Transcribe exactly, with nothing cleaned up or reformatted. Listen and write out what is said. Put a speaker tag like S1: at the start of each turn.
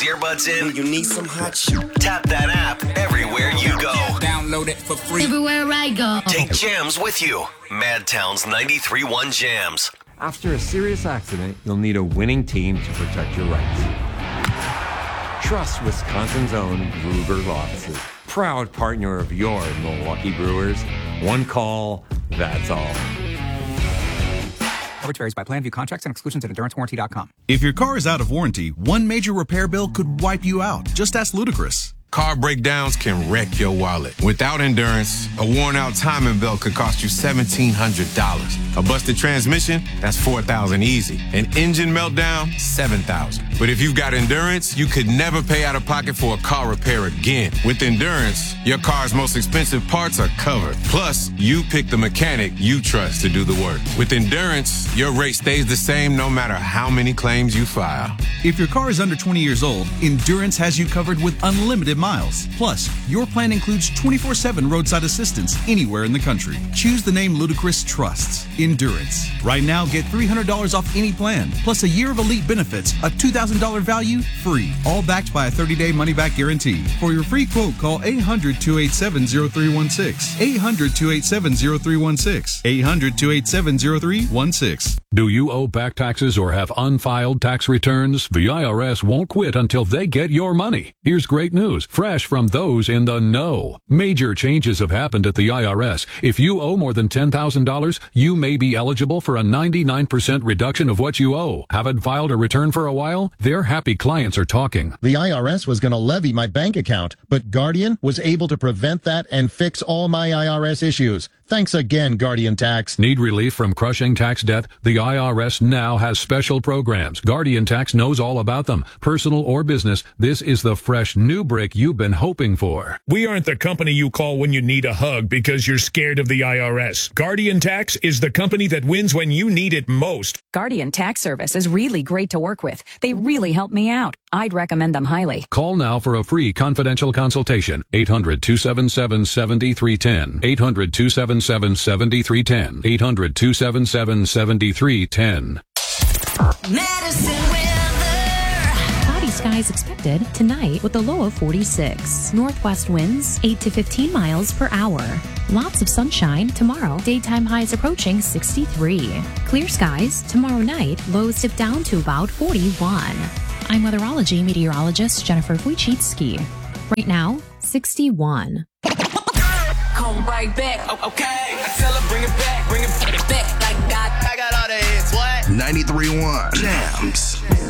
S1: earbuds in?
S2: You need some hot shit?
S1: Tap that app everywhere you go.
S3: Download it for free.
S4: Everywhere I go.
S1: Take Jams with you. Madtown's ninety-three point one Jams.
S5: After a serious accident, you'll need a winning team to protect your rights. Trust Wisconsin's own Ruger Law Offices. Proud partner of your Milwaukee Brewers. One call, that's all.
S3: Coverage varies by plan. View contracts and exclusions at endurance warranty dot com.
S6: If your car is out of warranty, one major repair bill could wipe you out. Just ask Ludacris.
S7: Car breakdowns can wreck your wallet. Without Endurance, a worn-out timing belt could cost you seventeen hundred dollars. A busted transmission, that's four thousand dollars easy. An engine meltdown, seven thousand dollars. But if you've got Endurance, you could never pay out of pocket for a car repair again. With Endurance, your car's most expensive parts are covered. Plus, you pick the mechanic you trust to do the work. With Endurance, your rate stays the same no matter how many claims you file.
S6: If your car is under twenty years old, Endurance has you covered with unlimited miles. Plus, your plan includes twenty-four seven roadside assistance anywhere in the country. Choose the name Ludacris trusts, Endurance. Right now, get three hundred dollars off any plan, plus a year of elite benefits, a two thousand dollars value, free. All backed by a thirty-day money-back guarantee. For your free quote, call eight hundred, two eight seven, zero three one six. eight hundred, two eight seven, zero three one six. eight hundred, two eight seven, zero three one six.
S8: Do you owe back taxes or have unfiled tax returns? The I R S won't quit until they get your money. Here's great news, fresh from those in the know. Major changes have happened at the I R S. If you owe more than ten thousand dollars, you may be eligible for a ninety-nine percent reduction of what you owe. Haven't filed a return for a while? Their happy clients are talking.
S9: The I R S was going to levy my bank account, but Guardian was able to prevent that and fix all my I R S issues. Thanks again, Guardian Tax.
S8: Need relief from crushing tax debt? The I R S now has special programs. Guardian Tax knows all about them. Personal or business, this is the fresh new brick you've been hoping for.
S10: We aren't the company you call when you need a hug because you're scared of the I R S. Guardian Tax is the company that wins when you need it most.
S11: Guardian Tax Service is really great to work with. They really help me out. I'd recommend them highly.
S8: Call now for a free confidential consultation. eight hundred, two seven seven, seven three one zero. eight hundred, two seven seven, seven three one zero. eight hundred, two seven seven, seven three one zero.
S4: Medicine weather.
S12: Cloudy skies expected tonight with a low of forty-six. Northwest winds eight to fifteen miles per hour. Lots of sunshine tomorrow. Daytime highs approaching sixty-three. Clear skies tomorrow night. Lows dip down to about forty-one. I'm weatherology meteorologist Jennifer Wojcicki. Right now, sixty-one.
S13: Come right back, oh, okay. I tell her bring it back, bring it back. I got, I got all the hits. What?
S2: ninety-three point one Jams.